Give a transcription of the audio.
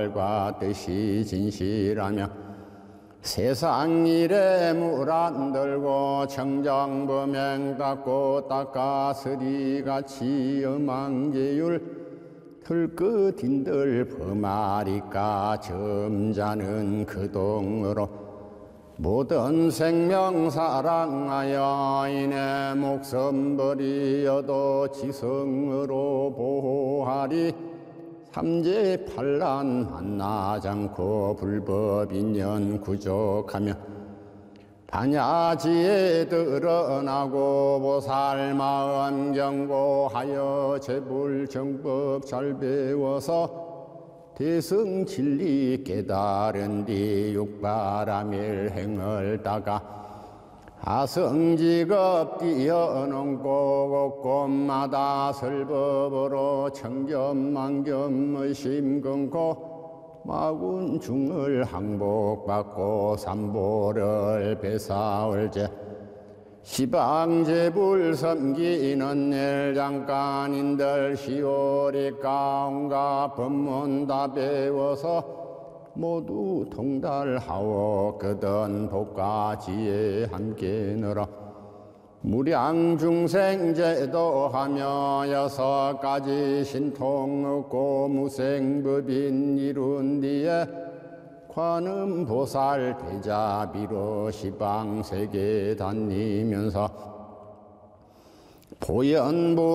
과 뜻이 진실하며 세상 일에 물 안 들고 청정범행 닦고 닦아서리같이 엄한계율 들끝인들 범하리까 점자는 그동으로 모든 생명 사랑하여 이내 목숨 버리어도 지성으로 보호하리 삼재 반란 만나지 않고 불법인연 구족하며 반야지에 드러나고 보살마음 경고하여 재불정법 잘 배워서 대승진리 깨달은 뒤 육바라밀 행을 따가 아성직업 뛰어넘고 곳곳마다 설법으로 청겸만겸의 심금고 마군중을 항복받고 삼보를 배사올제 시방제불 섬기는 일 잠깐인들 시오리 가운가 법문 다 배워서 모두 통달하오 그든 복가지에 함께 늘어 무량중생 제도하며 6가지 신통 얻고 무생법인 이룬 뒤에 관음보살 대자비로 시방세계 다니면서 보현보